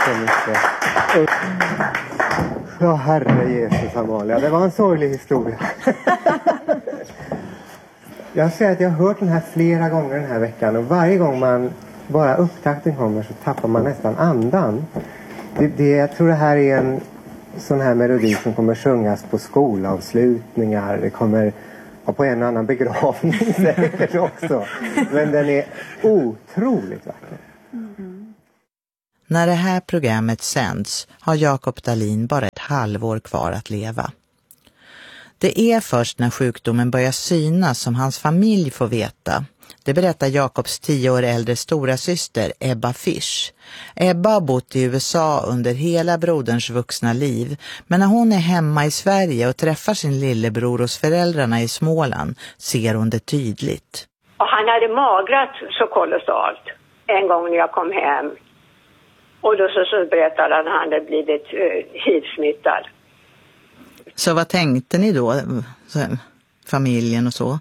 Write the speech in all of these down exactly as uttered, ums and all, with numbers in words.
så mycket. Ja, herre Jesus Amalia, det var en sorglig historia. Jag säger att jag har hört den här flera gånger den här veckan. Och varje gång man bara upptakten kommer så tappar man nästan andan. Det, det, jag tror det här är en sån här melodi som kommer sjungas på skolavslutningar. Det kommer ja, på en annan begravning säkert också. Men den är otroligt vacker. Mm. När det här programmet sänds har Jakob Dahlin bara ett halvår kvar att leva. Det är först när sjukdomen börjar synas som hans familj får veta. Det berättar Jakobs tio år äldre stora syster Ebba Fisch. Ebba har bott i U S A under hela broderns vuxna liv. Men när hon är hemma i Sverige och träffar sin lillebror hos föräldrarna i Småland ser hon det tydligt. Och han hade magrat så kolossalt en gång när jag kom hem. Och då så, så berättade han att han hade blivit uh, hiv-smittad. Så vad tänkte ni då, så, familjen och så?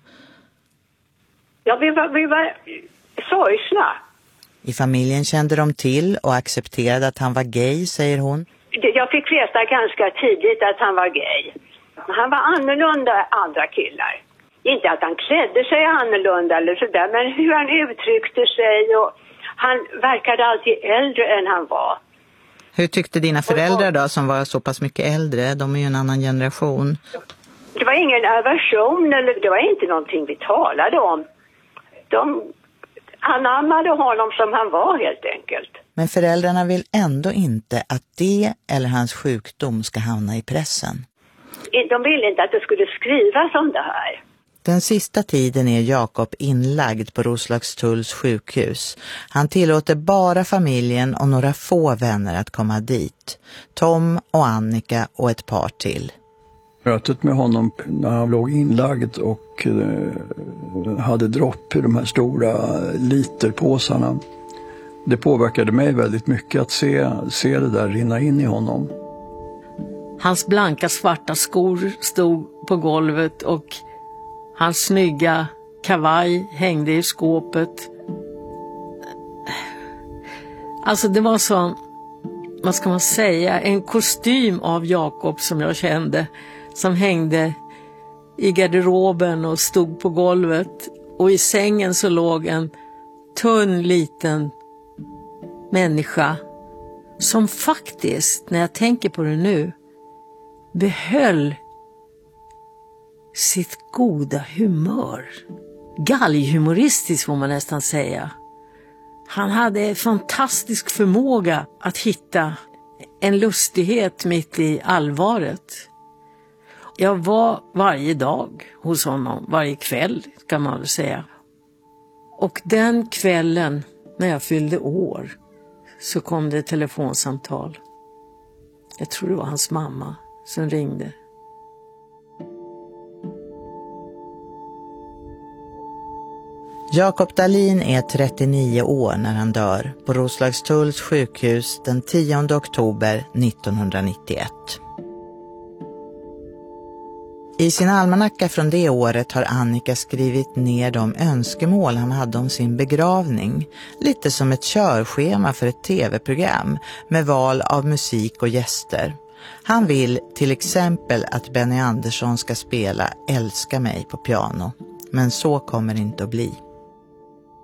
Ja, vi var, vi var sorgsna. I familjen kände de till och accepterade att han var gay, säger hon. Jag fick veta ganska tidigt att han var gay. Han var annorlunda än andra killar. Inte att han klädde sig annorlunda eller sådär, men hur han uttryckte sig. Och han verkade alltid äldre än han var. Hur tyckte dina föräldrar då, som var så pass mycket äldre? De är ju en annan generation. Det var ingen aversion, eller det var inte någonting vi talade om. De anammade honom som han var helt enkelt. Men föräldrarna vill ändå inte att det eller hans sjukdom ska hamna i pressen. De ville inte att det skulle skrivas om det här. Den sista tiden är Jakob inlagd på Roslagstulls sjukhus. Han tillåter bara familjen och några få vänner att komma dit. Tom och Annika och ett par till. Mötet med honom när han låg inlagd och eh, hade dropp i de här stora literpåsarna. Det påverkade mig väldigt mycket att se, se det där rinna in i honom. Hans blanka svarta skor stod på golvet och hans snygga kavaj hängde i skåpet. Alltså det var så, vad ska man säga, en kostym av Jakob som jag kände. Som hängde i garderoben och stod på golvet. Och i sängen så låg en tunn liten människa. Som faktiskt, när jag tänker på det nu, behöll sitt goda humör. Galghumoristiskt får man nästan säga. Han hade fantastisk förmåga att hitta en lustighet mitt i allvaret. Jag var varje dag hos honom, varje kväll kan man väl säga. Och den kvällen när jag fyllde år så kom det ett telefonsamtal. Jag tror det var hans mamma som ringde. Jakob Dahlin är trettionio år när han dör på Roslagstulls sjukhus den tionde oktober nittonhundranittioett. I sin almanacka från det året har Annika skrivit ner de önskemål han hade om sin begravning. Lite som ett körschema för ett tv-program med val av musik och gäster. Han vill till exempel att Benny Andersson ska spela Älska mig på piano. Men så kommer det inte att bli.